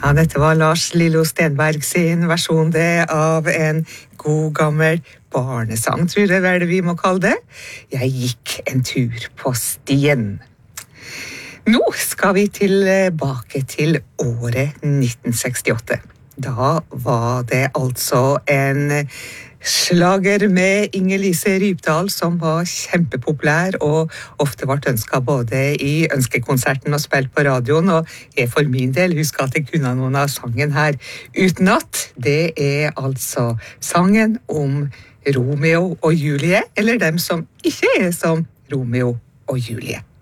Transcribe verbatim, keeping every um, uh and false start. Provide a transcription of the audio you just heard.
Ja, dette var Lars Lillo Stenberg sin versjon det av en god gammel barnesang, tror jeg vel vi må kalle det. Jeg gikk en tur på stien. Nå skal vi tilbake til året nitten sekstiåtte. Da var det altså en slager med Inger-Lise Rypdal som var kjempepopulær og ofte ble ønsket både i ønskekonserten og spilt på radioen, og jeg for min del husker at jeg kunne noen av sangen her utenat. Det er altså sangen om Romeo og Julie, eller dem som ikke er som Romeo og Julie.